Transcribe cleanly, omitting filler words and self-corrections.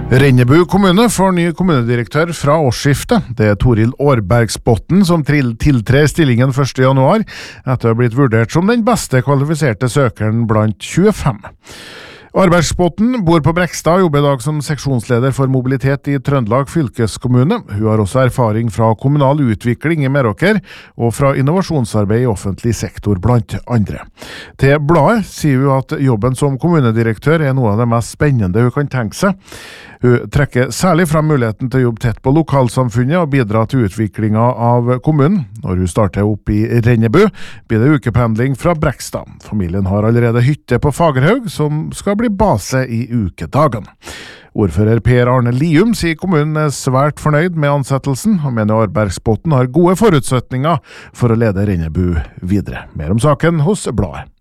Rennebu kommune får ny kommunedirektør fra årsskiftet. Det Toril Aarbergsbotten som tiltrer stillingen 1. januar, etter å ha blitt vurdert som den beste kvalifiserte søkeren blant 25. Aarbergsbotten bor på Brekstad og jobber i dag som seksjonsleder for mobilitet i Trøndelag fylkeskommune. Hun har også erfaring fra kommunal utvikling i Meråker og fra innovasjonsarbeid i offentlig sektor blant andre. Til bladet sier hun at jobben som kommunedirektør er noe av det mest spennende hun kan tenke seg. Hun trekker særlig frem muligheten til å jobbe tett på lokalsamfunnet og bidra til utviklingen av kommunen. Når hun starter opp i Rennebu, blir det ukependling fra Brekstad. Familien har allerede hytte på Fagerhaug, som skal bli base i ukedagene. Ordfører Per Arne Lium sier kommunen er svært fornøyd med ansettelsen, og mener Aarbergsbotten har gode forutsetninger for å lede Rennebu videre. Mer om saken hos bladet.